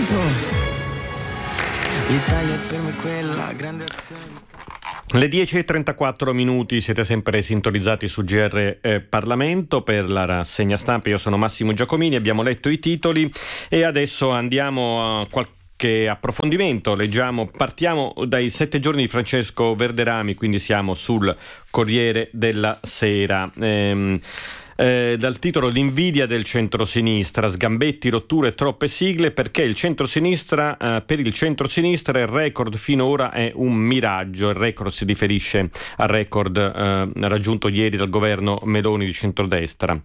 tanto l'Italia è per me quella grande azione. Le 10:34 siete sempre sintonizzati su GR Parlamento per la rassegna stampa. Io sono Massimo Giacomini, abbiamo letto i titoli e adesso andiamo a qualche approfondimento. Partiamo dai 7 giorni di Francesco Verderami, quindi siamo sul Corriere della Sera. Dal titolo "L'invidia del centrosinistra, sgambetti, rotture, troppe sigle, perché il centrosinistra, per il centrosinistra il record finora è un miraggio". Il record si riferisce al record raggiunto ieri dal governo Meloni di centrodestra.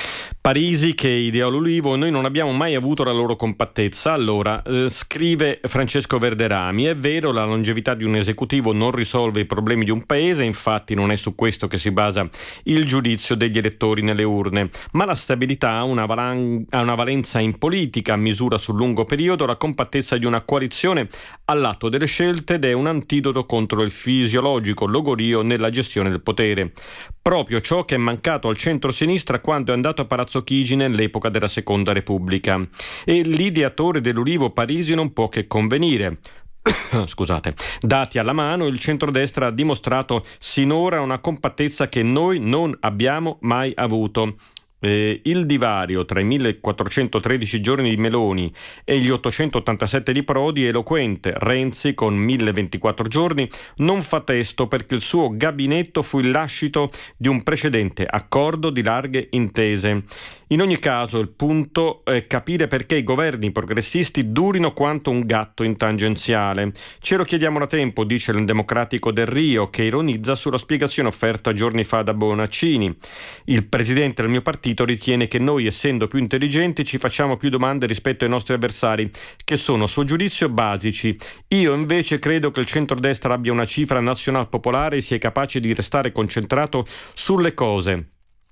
Parisi che ideò l'Ulivo: noi non abbiamo mai avuto la loro compattezza. Allora, scrive Francesco Verderami, è vero, la longevità di un esecutivo non risolve i problemi di un paese, infatti non è su questo che si basa il giudizio degli elettori nelle urne, ma la stabilità ha una valenza in politica, misura sul lungo periodo la compattezza di una coalizione all'atto delle scelte ed è un antidoto contro il fisiologico logorio nella gestione del potere. Proprio ciò che è mancato al centro-sinistra quando è andato a Palazzo Chigi nell'epoca della Seconda Repubblica. E l'ideatore dell'Ulivo Parisi non può che convenire. Scusate, dati alla mano, il centrodestra ha dimostrato sinora una compattezza che noi non abbiamo mai avuto. Il divario tra i 1413 giorni di Meloni e gli 887 di Prodi è eloquente. Renzi con 1024 giorni non fa testo perché il suo gabinetto fu il lascito di un precedente accordo di larghe intese. In ogni caso il punto è capire perché i governi progressisti durino quanto un gatto in tangenziale. Ce lo chiediamo da tempo, dice il democratico Del Rio, che ironizza sulla spiegazione offerta giorni fa da Bonaccini. Il presidente del mio partito ritiene che noi, essendo più intelligenti, ci facciamo più domande rispetto ai nostri avversari, che sono a suo giudizio basici. Io invece credo che il centrodestra abbia una cifra nazional popolare e sia capace di restare concentrato sulle cose,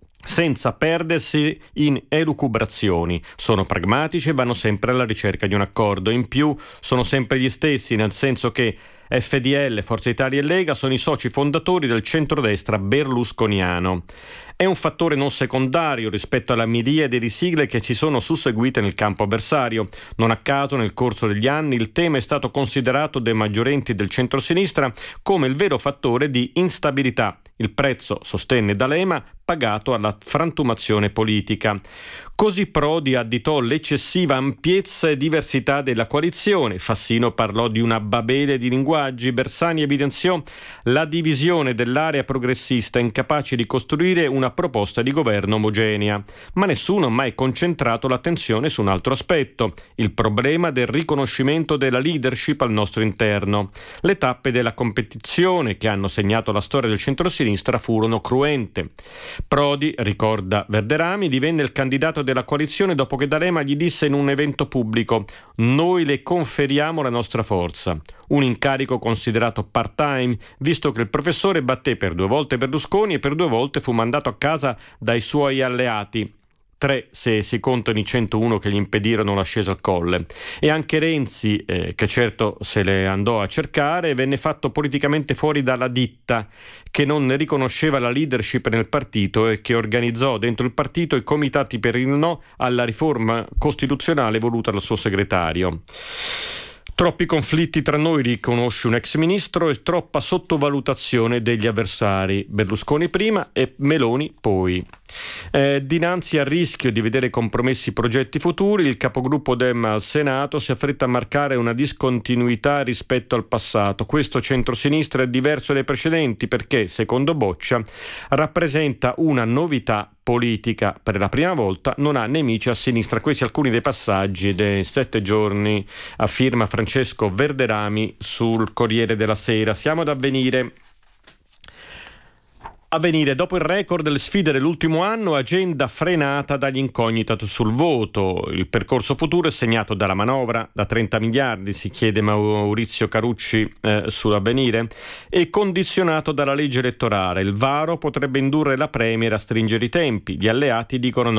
senza perdersi in elucubrazioni. Sono pragmatici e vanno sempre alla ricerca di un accordo. In più sono sempre gli stessi, nel senso che FDL, Forza Italia e Lega sono i soci fondatori del centrodestra berlusconiano. È un fattore non secondario rispetto alla miriade di sigle che si sono susseguite nel campo avversario. Non a caso nel corso degli anni il tema è stato considerato dai maggiorenti del centrosinistra come il vero fattore di instabilità. Il prezzo, sostenne D'Alema, pagato alla frantumazione politica. Così Prodi additò l'eccessiva ampiezza e diversità della coalizione. Fassino parlò di una babele di linguaggi. Bersani evidenziò la divisione dell'area progressista, incapace di costruire una proposta di governo omogenea. Ma nessuno ha mai concentrato l'attenzione su un altro aspetto: il problema del riconoscimento della leadership al nostro interno. Le tappe della competizione che hanno segnato la storia del centrosinistra furono cruente. Prodi, ricorda Verderami, divenne il candidato della coalizione dopo che D'Alema gli disse in un evento pubblico: noi le conferiamo la nostra forza. Un incarico considerato part-time, visto che il professore batté per 2 volte Berlusconi e per 2 volte fu mandato a casa dai suoi alleati. 3 se si contano i 101 che gli impedirono l'ascesa al colle. E anche Renzi, che certo se le andò a cercare, venne fatto politicamente fuori dalla ditta, che non ne riconosceva la leadership nel partito e che organizzò dentro il partito i comitati per il no alla riforma costituzionale voluta dal suo segretario. Troppi conflitti tra noi, riconosce un ex ministro, e troppa sottovalutazione degli avversari. Berlusconi prima e Meloni poi. Dinanzi al rischio di vedere compromessi progetti futuri, il capogruppo Dem al Senato si affretta a marcare una discontinuità rispetto al passato. Questo centrosinistra è diverso dai precedenti perché, secondo Boccia, rappresenta una novità politica. Per la prima volta non ha nemici a sinistra. Questi alcuni dei passaggi dei 7 giorni a firma Francesco Verderami sul Corriere della Sera. Siamo ad Avvenire. Dopo il record delle sfide dell'ultimo anno, agenda frenata dagli incognita sul voto. Il percorso futuro è segnato dalla manovra da 30 miliardi, si chiede Maurizio Carucci sull'Avvenire, e condizionato dalla legge elettorale. Il varo potrebbe indurre la Premier a stringere i tempi. Gli alleati dicono no.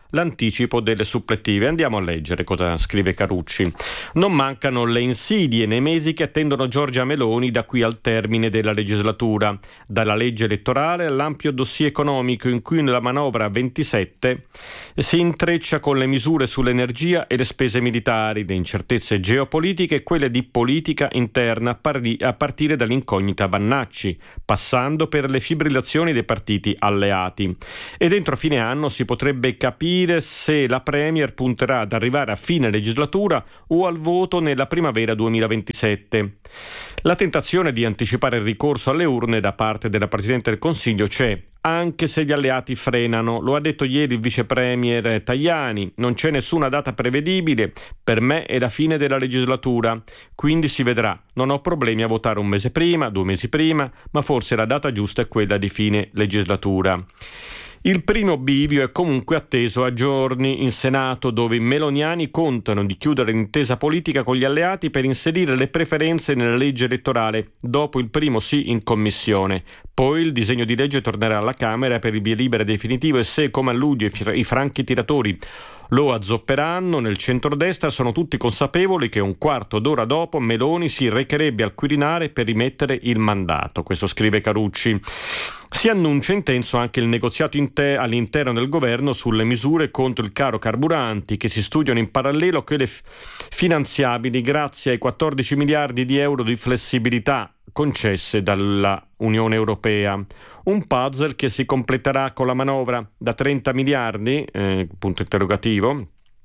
l'anticipo delle supplettive. Andiamo a leggere cosa scrive Carucci. Non mancano le insidie nei mesi che attendono Giorgia Meloni da qui al termine della legislatura, dalla legge elettorale all'ampio dossier economico in cui nella manovra 27 si intreccia con le misure sull'energia e le spese militari, le incertezze geopolitiche e quelle di politica interna a partire dall'incognita Vannacci, passando per le fibrillazioni dei partiti alleati. E dentro fine anno si potrebbe capire se la Premier punterà ad arrivare a fine legislatura o al voto nella primavera 2027. La tentazione di anticipare il ricorso alle urne da parte della Presidente del Consiglio c'è, anche se gli alleati frenano. Lo ha detto ieri il vice premier Tajani: non c'è nessuna data prevedibile, per me è la fine della legislatura, quindi si vedrà, non ho problemi a votare un mese prima, 2 mesi prima, ma forse la data giusta è quella di fine legislatura. Il primo bivio è comunque atteso a giorni in Senato, dove i meloniani contano di chiudere l'intesa politica con gli alleati per inserire le preferenze nella legge elettorale, dopo il primo sì in commissione. Poi il disegno di legge tornerà alla Camera per il via libera definitivo e se, come a luglio, i franchi tiratori lo azzopperanno, nel centrodestra sono tutti consapevoli che un quarto d'ora dopo Meloni si recherebbe al Quirinale per rimettere il mandato. Questo scrive Carucci. Si annuncia intenso anche il negoziato all'interno del governo sulle misure contro il caro carburanti, che si studiano in parallelo a quelle finanziabili grazie ai 14 miliardi di euro di flessibilità concesse dalla Unione Europea. Un puzzle che si completerà con la manovra da 30 miliardi, punto interrogativo,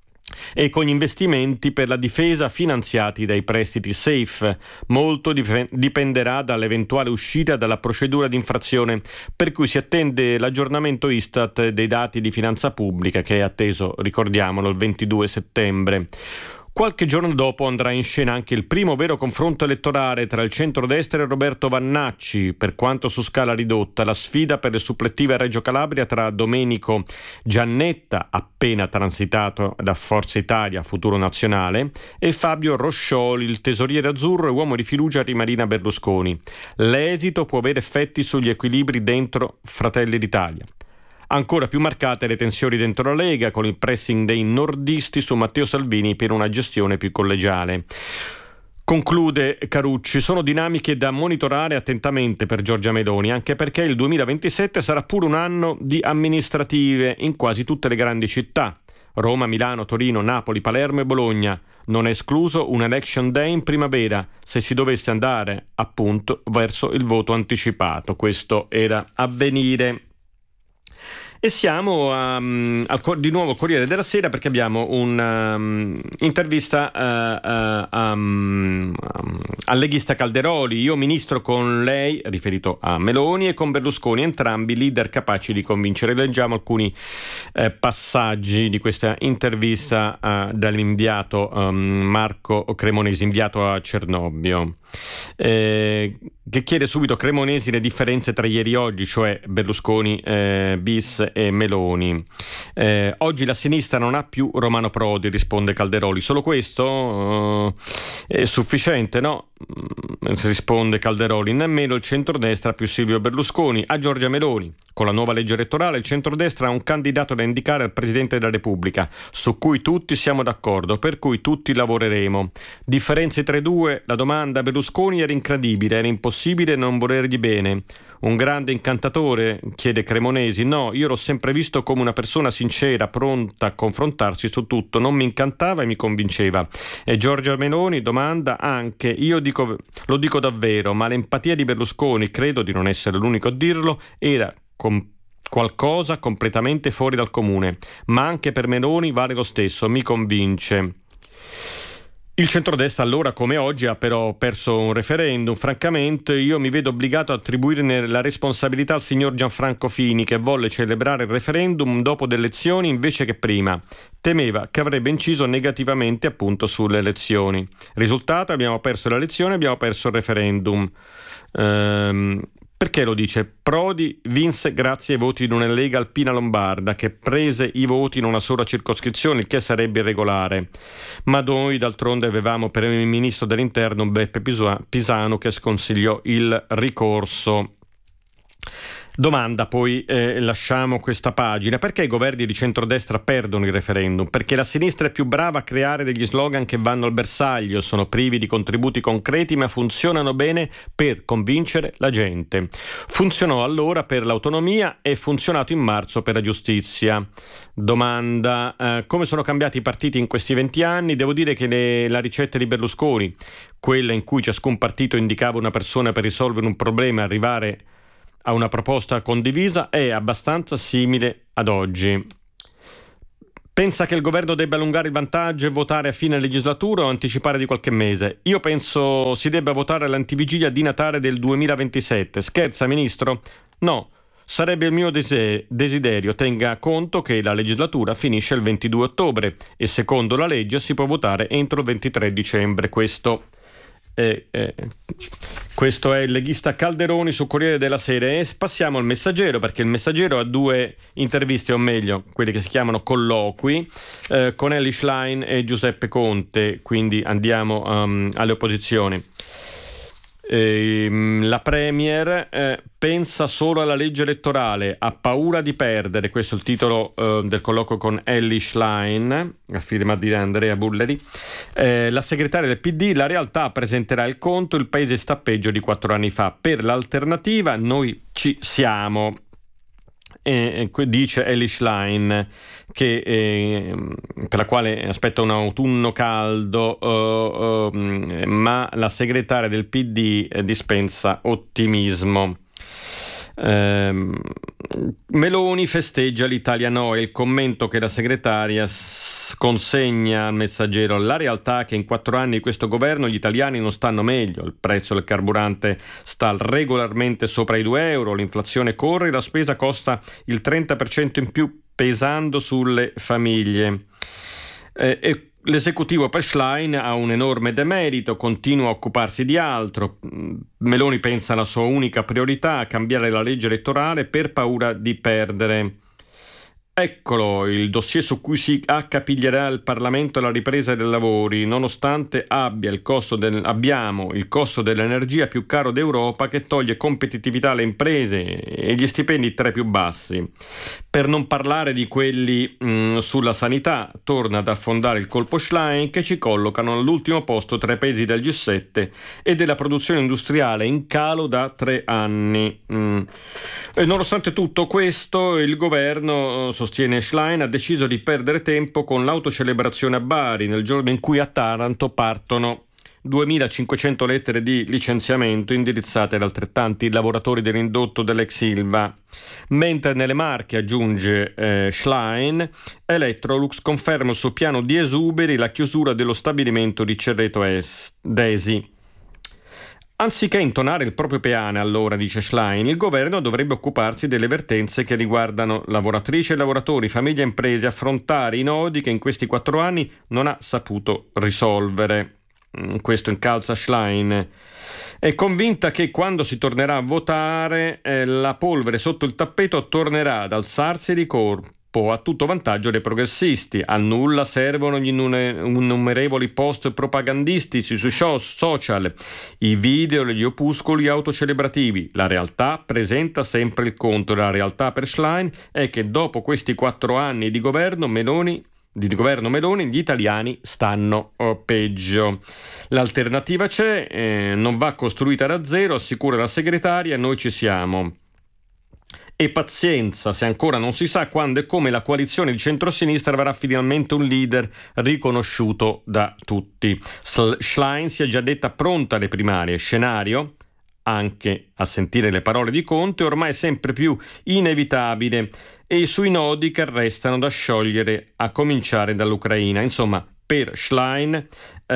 e con gli investimenti per la difesa finanziati dai prestiti SAFE. Molto dipenderà dall'eventuale uscita dalla procedura di infrazione, per cui si attende l'aggiornamento Istat dei dati di finanza pubblica, che è atteso, ricordiamolo, il 22 settembre. Qualche giorno dopo andrà in scena anche il primo vero confronto elettorale tra il centrodestra e Roberto Vannacci, per quanto su scala ridotta, la sfida per le supplettive a Reggio Calabria tra Domenico Giannetta, appena transitato da Forza Italia, Futuro Nazionale, e Fabio Roscioli, il tesoriere azzurro e uomo di fiducia di Marina Berlusconi. L'esito può avere effetti sugli equilibri dentro Fratelli d'Italia. Ancora più marcate le tensioni dentro la Lega, con il pressing dei nordisti su Matteo Salvini per una gestione più collegiale. Conclude Carucci: sono dinamiche da monitorare attentamente per Giorgia Meloni, anche perché il 2027 sarà pure un anno di amministrative in quasi tutte le grandi città: Roma, Milano, Torino, Napoli, Palermo e Bologna. Non è escluso un election day in primavera, se si dovesse andare appunto verso il voto anticipato. Questo era Avvenire. E siamo di nuovo Corriere della Sera, perché abbiamo un'intervista al leghista Calderoli. Io ministro con lei, riferito a Meloni, e con Berlusconi, entrambi leader capaci di convincere. Leggiamo alcuni passaggi di questa intervista dall'inviato Marco Cremonesi, inviato a Cernobbio, che chiede subito Cremonesi le differenze tra ieri e oggi, cioè Berlusconi bis e Meloni. Oggi la sinistra non ha più Romano Prodi, risponde Calderoli. Solo questo è sufficiente? No, risponde Calderoli. Nemmeno il centrodestra ha più Silvio Berlusconi, ha Giorgia Meloni. Con la nuova legge elettorale il centrodestra ha un candidato da indicare al Presidente della Repubblica, su cui tutti siamo d'accordo, per cui tutti lavoreremo. Differenze tra i due? La domanda a Berlusconi era incredibile, era impossibile non volergli bene. Un grande incantatore? Chiede Cremonesi. No, io l'ho sempre visto come una persona sincera, pronta a confrontarsi su tutto, non mi incantava e mi convinceva. E Giorgia Meloni? Domanda anche. Io lo dico davvero, ma l'empatia di Berlusconi, credo di non essere l'unico a dirlo, era qualcosa completamente fuori dal comune. Ma anche per Meloni vale lo stesso, mi convince. Il centrodestra allora come oggi ha però perso un referendum. Francamente io mi vedo obbligato a attribuire la responsabilità al signor Gianfranco Fini, che volle celebrare il referendum dopo le elezioni invece che prima. Temeva che avrebbe inciso negativamente appunto sulle elezioni. Risultato: abbiamo perso le elezioni, abbiamo perso il referendum. Perché lo dice? Prodi vinse grazie ai voti di una Lega alpina lombarda che prese i voti in una sola circoscrizione, il che sarebbe irregolare. Ma noi d'altronde avevamo per il ministro dell'interno Beppe Pisano, che sconsigliò il ricorso. Domanda, poi lasciamo questa pagina. Perché i governi di centrodestra perdono il referendum? Perché la sinistra è più brava a creare degli slogan che vanno al bersaglio, sono privi di contributi concreti ma funzionano bene per convincere la gente. Funzionò allora per l'autonomia e funzionato in marzo per la giustizia. Domanda, come sono cambiati i partiti in questi 20 anni? Devo dire che la ricetta di Berlusconi, quella in cui ciascun partito indicava una persona per risolvere un problema e arrivare a una proposta condivisa, è abbastanza simile ad oggi. Pensa che il governo debba allungare il vantaggio e votare a fine legislatura o anticipare di qualche mese? Io penso si debba votare all'antivigilia di Natale del 2027. Scherza, ministro? No, sarebbe il mio desiderio. Tenga conto che la legislatura finisce il 22 ottobre e secondo la legge si può votare entro il 23 dicembre. Questo è il leghista Calderoni su Corriere della Sera. E passiamo al Messaggero, perché il Messaggero ha due interviste, o meglio quelle che si chiamano colloqui, con Elly Schlein e Giuseppe Conte. Quindi andiamo alle opposizioni. La Premier pensa solo alla legge elettorale, ha paura di perdere. Questo è il titolo del colloquio con Elly Schlein, a firma di Andrea Bulleri. La segretaria del PD: la realtà presenterà il conto, il paese sta peggio di 4 anni fa, per l'alternativa noi ci siamo. Dice Elly Schlein che per la quale aspetta un autunno caldo, ma la segretaria del PD dispensa ottimismo. Meloni festeggia l'Italia no, è il commento che la segretaria consegna al Messaggero. La realtà è che in 4 anni di questo governo gli italiani non stanno meglio, il prezzo del carburante sta regolarmente sopra i 2 euro, l'inflazione corre e la spesa costa il 30% in più, pesando sulle famiglie. E l'esecutivo per Schlein ha un enorme demerito, continua a occuparsi di altro. Meloni pensa alla sua unica priorità, a cambiare la legge elettorale per paura di perdere. Eccolo il dossier su cui si accapiglierà il Parlamento alla ripresa dei lavori, nonostante abbiamo il costo dell'energia più caro d'Europa, che toglie competitività alle imprese e gli stipendi tra i più bassi. Per non parlare di quelli sulla sanità, torna ad affondare il colpo Schlein, che ci collocano all'ultimo posto tra i paesi del G7 e della produzione industriale in calo da 3 anni. E nonostante tutto questo, il governo, sostiene Schlein, ha deciso di perdere tempo con l'autocelebrazione a Bari, nel giorno in cui a Taranto partono 2.500 lettere di licenziamento indirizzate ad altrettanti lavoratori dell'indotto dell'ex Ilva. Mentre nelle Marche, aggiunge Schlein, Electrolux conferma il suo piano di esuberi la chiusura dello stabilimento di Cerreto Desi. Anziché intonare il proprio peane, allora, dice Schlein, il governo dovrebbe occuparsi delle vertenze che riguardano lavoratrici e lavoratori, famiglie e imprese, affrontare i nodi che in questi 4 anni non ha saputo risolvere. Questo incalza Schlein. È convinta che quando si tornerà a votare la polvere sotto il tappeto tornerà ad alzarsi di corpo, a tutto vantaggio dei progressisti. A nulla servono gli innumerevoli post propagandistici sui social, i video degli opuscoli autocelebrativi. La realtà presenta sempre il conto. La realtà per Schlein è che dopo questi 4 anni di governo Meloni, gli italiani stanno peggio. L'alternativa c'è, non va costruita da zero, assicura la segretaria, noi ci siamo. E pazienza, se ancora non si sa quando e come la coalizione di centrosinistra avrà finalmente un leader riconosciuto da tutti. Schlein si è già detta pronta alle primarie, scenario, anche a sentire le parole di Conte, ormai sempre più inevitabile, e sui nodi che restano da sciogliere, a cominciare dall'Ucraina. Insomma, per Schlein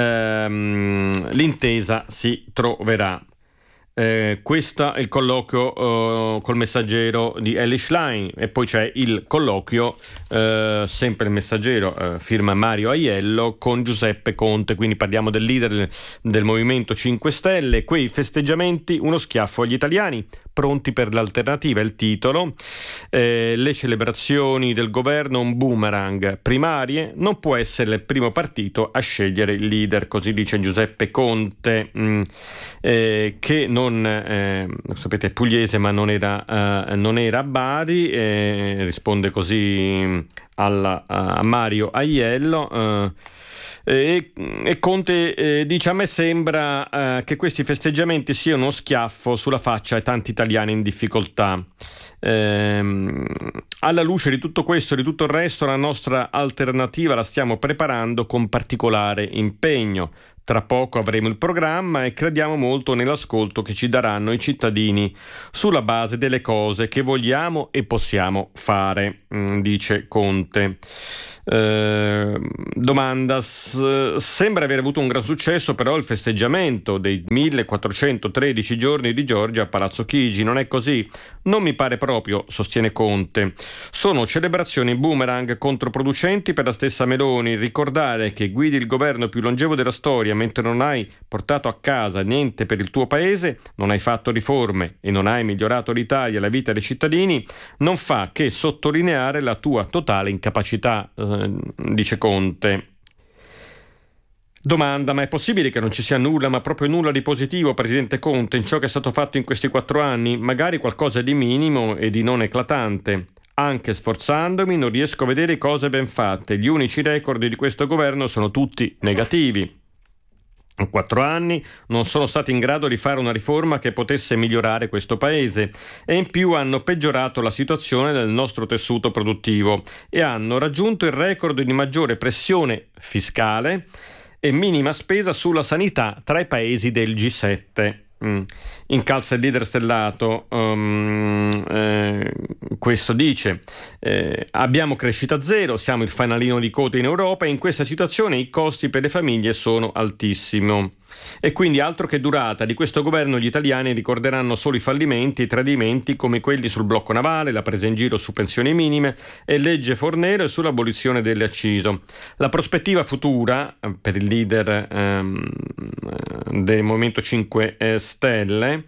l'intesa si troverà. Questo è il colloquio col Messaggero di Elly Schlein. E poi c'è il colloquio, sempre il Messaggero, firma Mario Aiello, con Giuseppe Conte. Quindi parliamo del leader del Movimento 5 Stelle. Quei festeggiamenti, uno schiaffo agli italiani, pronti per l'alternativa, è il titolo. Le celebrazioni del governo, un boomerang. Primarie, non può essere il primo partito a scegliere il leader, così dice Giuseppe Conte, che non sapete, è pugliese ma non era a Bari, risponde così a Mario Aiello. E Conte dice: a me sembra che questi festeggiamenti siano uno schiaffo sulla faccia ai tanti italiani in difficoltà. Alla luce di tutto questo e di tutto il resto, la nostra alternativa la stiamo preparando con particolare impegno. Tra poco avremo il programma e crediamo molto nell'ascolto che ci daranno i cittadini sulla base delle cose che vogliamo e possiamo fare, dice Conte. Domanda: sembra aver avuto un gran successo però il festeggiamento dei 1413 giorni di Giorgia a Palazzo Chigi. Non è così? Non mi pare proprio, sostiene Conte. Sono celebrazioni boomerang controproducenti per la stessa Meloni. Ricordare che guidi il governo più longevo della storia mentre non hai portato a casa niente per il tuo paese, non hai fatto riforme e non hai migliorato l'Italia e la vita dei cittadini, non fa che sottolineare la tua totale incapacità, dice Conte. Domanda: ma è possibile che non ci sia nulla, ma proprio nulla di positivo, Presidente Conte, in ciò che è stato fatto in questi 4 anni? Magari qualcosa di minimo e di non eclatante. Anche sforzandomi non riesco a vedere cose ben fatte. Gli unici record di questo governo sono tutti negativi. In 4 anni non sono stati in grado di fare una riforma che potesse migliorare questo paese e in più hanno peggiorato la situazione del nostro tessuto produttivo e hanno raggiunto il record di maggiore pressione fiscale e minima spesa sulla sanità tra i paesi del G7. Incalza il leader stellato, questo dice: abbiamo crescita zero, siamo il fanalino di coda in Europa e in questa situazione i costi per le famiglie sono altissimi. E quindi altro che durata di questo governo, gli italiani ricorderanno solo i fallimenti e i tradimenti come quelli sul blocco navale, la presa in giro su pensioni minime e legge Fornero e sull'abolizione delle accise. La prospettiva futura per il leader del Movimento 5 Stelle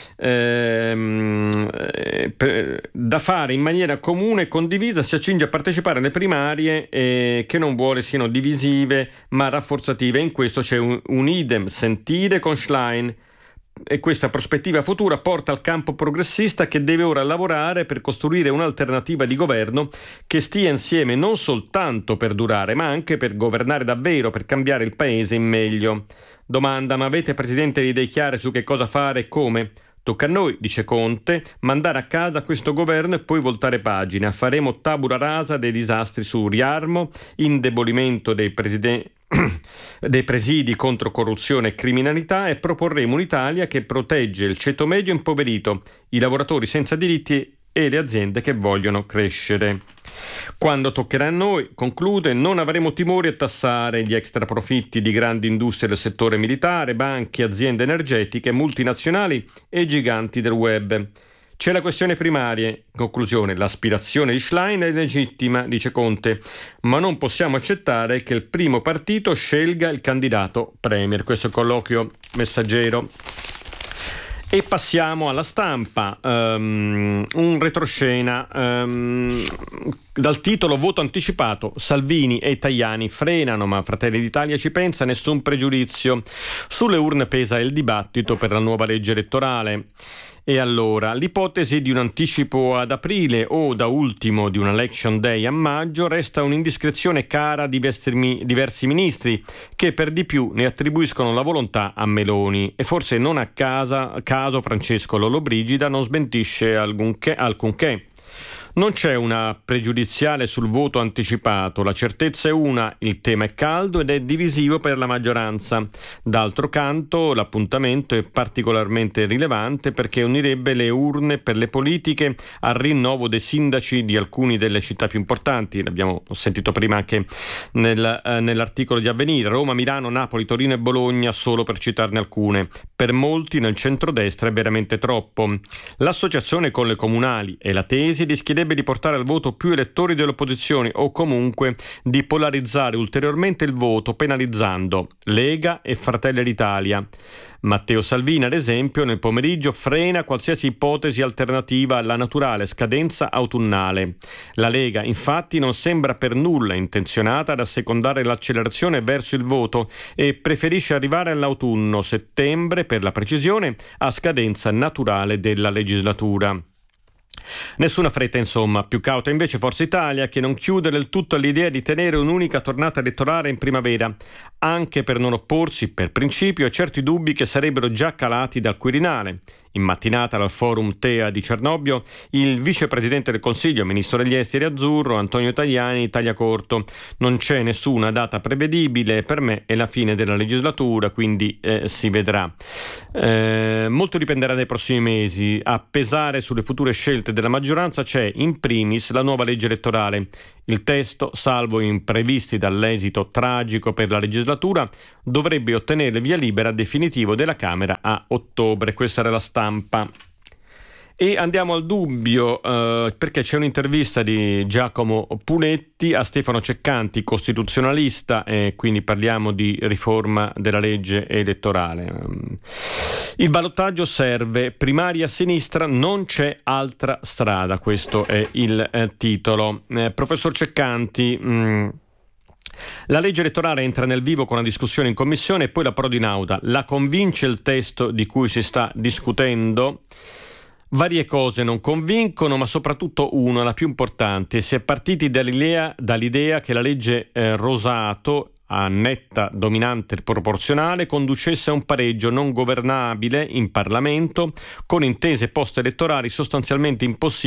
da fare in maniera comune e condivisa, si accinge a partecipare alle primarie che non vuole siano divisive ma rafforzative. In questo c'è un idem sentire con Schlein e questa prospettiva futura porta al campo progressista che deve ora lavorare per costruire un'alternativa di governo che stia insieme non soltanto per durare ma anche per governare davvero, per cambiare il paese in meglio. Domanda: ma avete, Presidente, le idee chiare su che cosa fare e come? Tocca a noi, dice Conte, mandare a casa questo governo e poi voltare pagina. Faremo tabula rasa dei disastri su Riarmo, indebolimento dei presidi contro corruzione e criminalità e proporremo un'Italia che protegge il ceto medio impoverito, i lavoratori senza diritti e le aziende che vogliono crescere. Quando toccherà a noi, conclude, non avremo timori a tassare gli extra profitti di grandi industrie del settore militare, banche, aziende energetiche, multinazionali e giganti del web. C'è la questione primaria. In conclusione, l'aspirazione di Schlein è legittima, dice Conte, ma non possiamo accettare che il primo partito scelga il candidato premier. Questo è il colloquio Messaggero. E passiamo alla Stampa, un retroscena dal titolo voto anticipato, Salvini e Tajani frenano ma Fratelli d'Italia ci pensa, nessun pregiudizio. Sulle urne pesa il dibattito per la nuova legge elettorale. E allora, l'ipotesi di un anticipo ad aprile o da ultimo di un election day a maggio resta un'indiscrezione cara a diversi ministri che per di più ne attribuiscono la volontà a Meloni e forse non a caso Francesco Lollobrigida non smentisce alcunché. Non c'è una pregiudiziale sul voto anticipato, la certezza è una, il tema è caldo ed è divisivo per la maggioranza. D'altro canto l'appuntamento è particolarmente rilevante perché unirebbe le urne per le politiche al rinnovo dei sindaci di alcune delle città più importanti, l'abbiamo sentito prima anche nell'articolo di Avvenire, Roma, Milano, Napoli, Torino e Bologna, solo per citarne alcune. Per molti nel centrodestra è veramente troppo. L'associazione con le comunali e la tesi rischierebbe rischierebbe di portare al voto più elettori delle opposizioni o comunque di polarizzare ulteriormente il voto, penalizzando Lega e Fratelli d'Italia. Matteo Salvini, ad esempio, nel pomeriggio frena qualsiasi ipotesi alternativa alla naturale scadenza autunnale. La Lega, infatti, non sembra per nulla intenzionata ad assecondare l'accelerazione verso il voto e preferisce arrivare all'autunno, settembre per la precisione, a scadenza naturale della legislatura. Nessuna fretta, insomma. Più cauta invece Forza Italia, che non chiude del tutto l'idea di tenere un'unica tornata elettorale in primavera, anche per non opporsi per principio a certi dubbi che sarebbero già calati dal Quirinale. In mattinata al Forum TEA di Cernobbio, il vicepresidente del Consiglio, ministro degli esteri azzurro, Antonio Tajani, taglia corto. Non c'è nessuna data prevedibile, per me è la fine della legislatura, quindi si vedrà. Molto dipenderà dai prossimi mesi. A pesare sulle future scelte della maggioranza c'è in primis la nuova legge elettorale. Il testo, salvo imprevisti dall'esito tragico per la legislatura, dovrebbe ottenere via libera definitivo della Camera a ottobre. Questa era la Stampa. E andiamo al dubbio, perché c'è un'intervista di Giacomo Puletti a Stefano Ceccanti, costituzionalista, e quindi parliamo di riforma della legge elettorale. Il ballottaggio serve, primaria a sinistra, non c'è altra strada, questo è il titolo. Professor Ceccanti, la legge elettorale entra nel vivo con la discussione in commissione e poi la approdo in aula. La convince il testo di cui si sta discutendo? Varie cose non convincono, ma soprattutto una, la più importante. Si è partiti dall'idea che la legge Rosato, a netta dominante proporzionale, conducesse a un pareggio non governabile in Parlamento, con intese post-elettorali sostanzialmente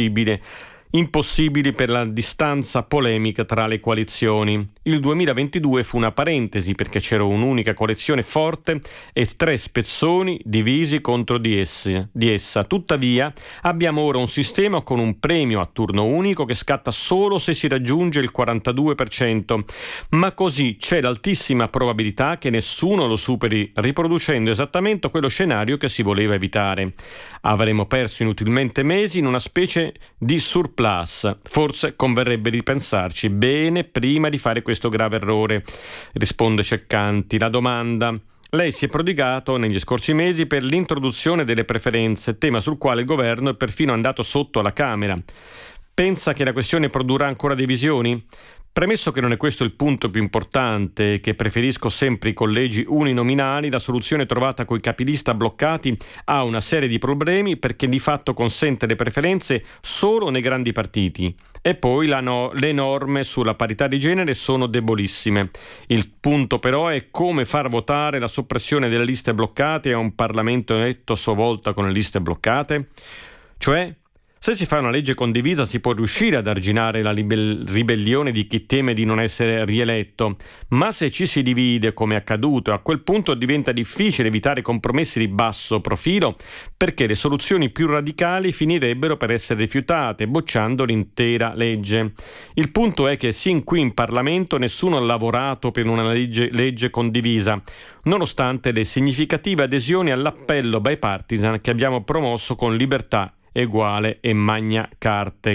impossibili per la distanza polemica tra le coalizioni. Il 2022 fu una parentesi perché c'era un'unica coalizione forte e 3 spezzoni divisi contro di essa. Tuttavia abbiamo ora un sistema con un premio a turno unico che scatta solo se si raggiunge il 42%, ma così c'è l'altissima probabilità che nessuno lo superi, riproducendo esattamente quello scenario che si voleva evitare. Avremo perso inutilmente mesi in una specie di surplus. Forse converrebbe ripensarci bene prima di fare questo grave errore, risponde Ceccanti. La domanda: lei si è prodigato negli scorsi mesi per l'introduzione delle preferenze, tema sul quale il governo è perfino andato sotto alla Camera. Pensa che la questione produrrà ancora divisioni? Premesso che non è questo il punto più importante e che preferisco sempre i collegi uninominali, la soluzione trovata coi capilista bloccati ha una serie di problemi perché di fatto consente le preferenze solo nei grandi partiti. E poi le norme sulla parità di genere sono debolissime. Il punto però è come far votare la soppressione delle liste bloccate a un Parlamento eletto a sua volta con le liste bloccate? Cioè, se si fa una legge condivisa si può riuscire ad arginare la ribellione di chi teme di non essere rieletto, ma se ci si divide, come è accaduto, a quel punto diventa difficile evitare compromessi di basso profilo, perché le soluzioni più radicali finirebbero per essere rifiutate, bocciando l'intera legge. Il punto è che sin qui in Parlamento nessuno ha lavorato per una legge condivisa, nonostante le significative adesioni all'appello bipartisan che abbiamo promosso con Libertà Eguale e Magna Carta.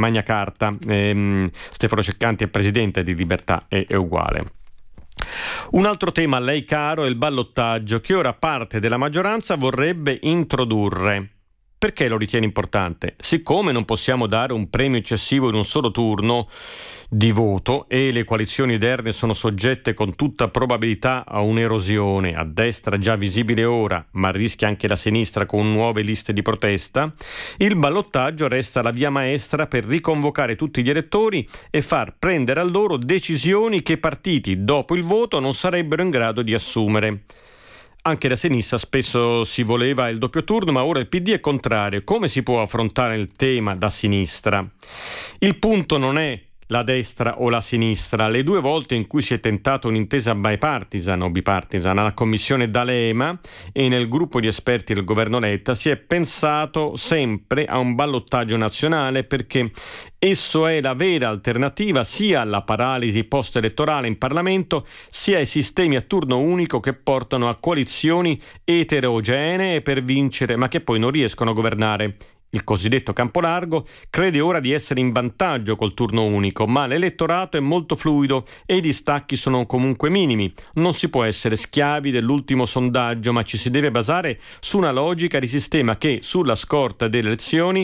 Stefano Ceccanti è presidente di Libertà e Uguale. Un altro tema a lei caro è il ballottaggio, che ora parte della maggioranza vorrebbe introdurre. Perché lo ritiene importante? Siccome non possiamo dare un premio eccessivo in un solo turno di voto e le coalizioni oderne sono soggette con tutta probabilità a un'erosione, a destra già visibile ora, ma rischia anche la sinistra con nuove liste di protesta, il ballottaggio resta la via maestra per riconvocare tutti gli elettori e far prendere a loro decisioni che i partiti dopo il voto non sarebbero in grado di assumere. Anche da sinistra spesso si voleva il doppio turno, ma ora il PD è contrario. Come si può affrontare il tema da sinistra? Il punto non è la destra o la sinistra. Le 2 volte in cui si è tentato un'intesa bipartisan o bipartisan alla commissione D'Alema e nel gruppo di esperti del governo Letta si è pensato sempre a un ballottaggio nazionale perché esso è la vera alternativa sia alla paralisi post-elettorale in Parlamento sia ai sistemi a turno unico che portano a coalizioni eterogenee per vincere ma che poi non riescono a governare. il cosiddetto campo largo, crede ora di essere in vantaggio col turno unico, ma l'elettorato è molto fluido e i distacchi sono comunque minimi. Non si può essere schiavi dell'ultimo sondaggio, ma ci si deve basare su una logica di sistema che, sulla scorta delle elezioni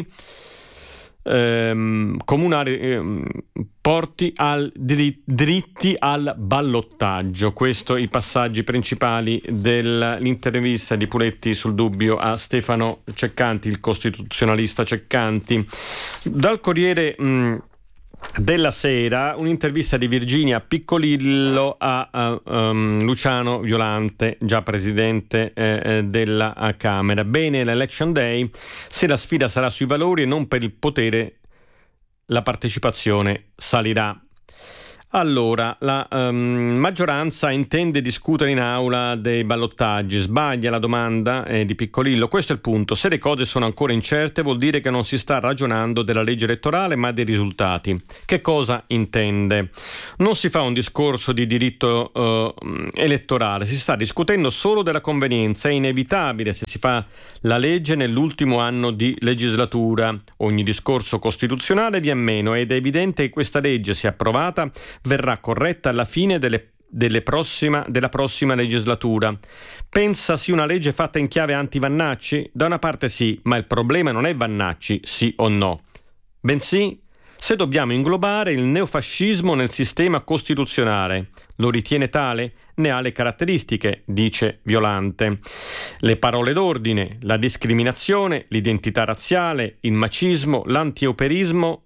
comunali, porti dritti al ballottaggio. Questo i passaggi principali dell'intervista di Puletti sul Dubbio a Stefano Ceccanti, il costituzionalista Ceccanti. Dal Corriere della Sera, un'intervista di Virginia Piccolillo a Luciano Violante, già presidente della Camera. Bene, l'Election Day, se la sfida sarà sui valori e non per il potere, la partecipazione salirà. Allora, la maggioranza intende discutere in aula dei ballottaggi. Sbaglia la domanda di Piccolillo. Questo è il punto. Se le cose sono ancora incerte, vuol dire che non si sta ragionando della legge elettorale, ma dei risultati. Che cosa intende? Non si fa un discorso di diritto elettorale, si sta discutendo solo della convenienza. È inevitabile se si fa la legge nell'ultimo anno di legislatura. Ogni discorso costituzionale viene meno ed è evidente che questa legge, se approvata, verrà corretta alla fine della prossima legislatura. Pensasi una legge fatta in chiave anti-Vannacci? Da una parte sì, ma il problema non è Vannacci, sì o no, bensì se dobbiamo inglobare il neofascismo nel sistema costituzionale. Lo ritiene tale? Ne ha le caratteristiche, dice Violante. Le parole d'ordine, la discriminazione, l'identità razziale, il macismo, l'antieuropeismo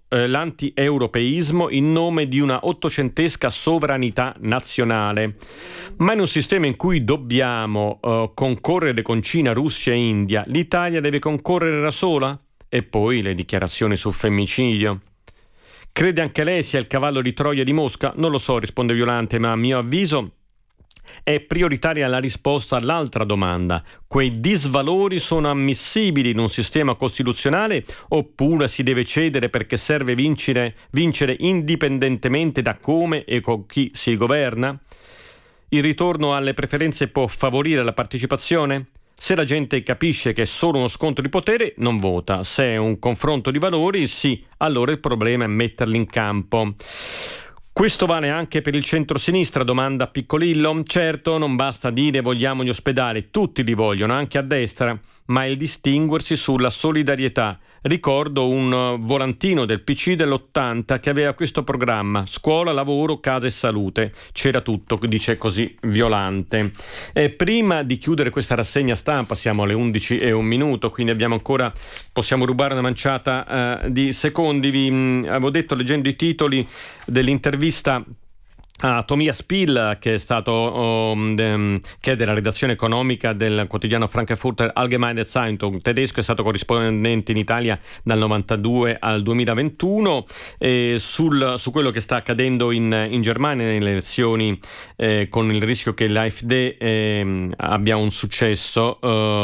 in nome di una ottocentesca sovranità nazionale. Ma in un sistema in cui dobbiamo concorrere con Cina, Russia e India, l'Italia deve concorrere da sola? E poi le dichiarazioni sul femminicidio. Crede anche lei sia il cavallo di Troia di Mosca? Non lo so, risponde Violante, ma a mio avviso è prioritaria la risposta all'altra domanda. Quei disvalori sono ammissibili in un sistema costituzionale oppure si deve cedere perché serve vincere indipendentemente da come e con chi si governa? Il ritorno alle preferenze può favorire la partecipazione? Se la gente capisce che è solo uno scontro di potere, non vota. Se è un confronto di valori, sì, allora il problema è metterli in campo. Questo vale anche per il centro-sinistra, domanda Piccolillo. Certo, non basta dire vogliamo gli ospedali, tutti li vogliono, anche a destra, ma il distinguersi sulla solidarietà. Ricordo un volantino del PC dell'80 che aveva questo programma: scuola, lavoro, casa e salute. C'era tutto, dice così Violante. Prima di chiudere questa rassegna stampa, siamo alle 11:01, quindi possiamo rubare una manciata di secondi. Avevo detto, leggendo i titoli dell'intervista a Tobias Pill, che è stato che è della redazione economica del quotidiano Frankfurter Allgemeine Zeitung tedesco, è stato corrispondente in Italia dal 92 al 2021, su quello che sta accadendo in Germania nelle elezioni, con il rischio che l'AfD abbia un successo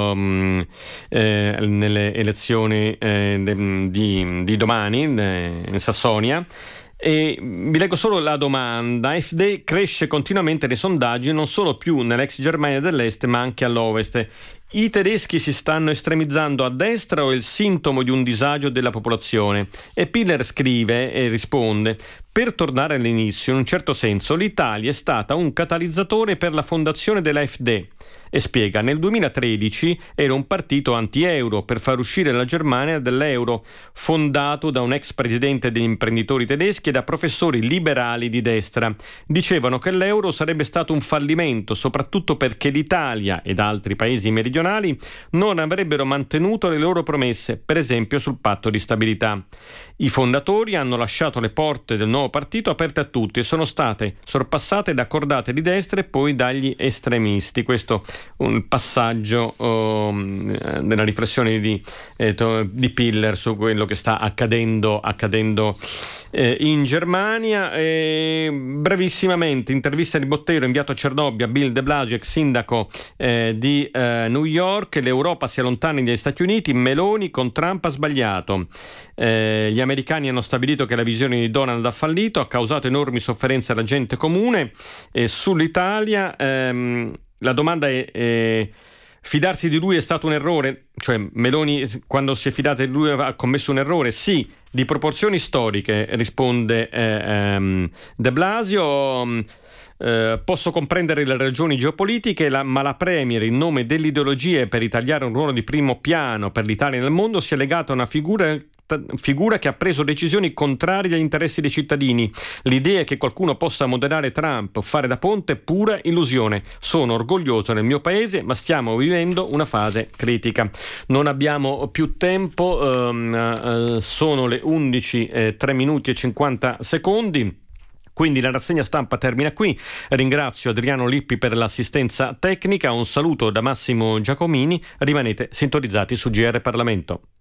nelle elezioni di domani in Sassonia. E vi leggo solo la domanda. AfD cresce continuamente nei sondaggi, non solo più nell'ex Germania dell'Est ma anche all'Ovest. I tedeschi si stanno estremizzando a destra o è il sintomo di un disagio della popolazione? E Piller scrive e risponde: per tornare all'inizio, in un certo senso l'Italia è stata un catalizzatore per la fondazione dell'AfD. E spiega: nel 2013 era un partito anti-euro per far uscire la Germania dall'euro, fondato da un ex presidente degli imprenditori tedeschi e da professori liberali di destra. Dicevano che l'euro sarebbe stato un fallimento, soprattutto perché l'Italia ed altri paesi meridionali non avrebbero mantenuto le loro promesse, per esempio sul patto di stabilità. I fondatori hanno lasciato le porte del nuovo partito aperte a tutti e sono state sorpassate da cordate di destra e poi dagli estremisti. Questo un passaggio della riflessione di Piller su quello che sta accadendo in Germania. Brevissimamente, intervista di Bottero inviato a Cernobbio a Bill de Blasio, ex sindaco di New York. L'Europa si allontana dagli Stati Uniti, Meloni con Trump ha sbagliato. Gli americani hanno stabilito che la visione di Donald ha fallito, ha causato enormi sofferenze alla gente comune. Sull'Italia la domanda è fidarsi di lui è stato un errore, cioè Meloni quando si è fidata di lui ha commesso un errore, sì, di proporzioni storiche, risponde De Blasio. Posso comprendere le ragioni geopolitiche, ma la Premier, in nome dell'ideologia e per ritagliare un ruolo di primo piano per l'Italia nel mondo, si è legata a una figura che ha preso decisioni contrarie agli interessi dei cittadini. L'idea che qualcuno possa moderare Trump o fare da ponte è pura illusione. Sono orgoglioso nel mio paese, ma stiamo vivendo una fase critica. Non abbiamo più tempo, sono le 11, 3 minuti e 50 secondi. Quindi la rassegna stampa termina qui. Ringrazio Adriano Lippi per l'assistenza tecnica. Un saluto da Massimo Giacomini. Rimanete sintonizzati su GR Parlamento.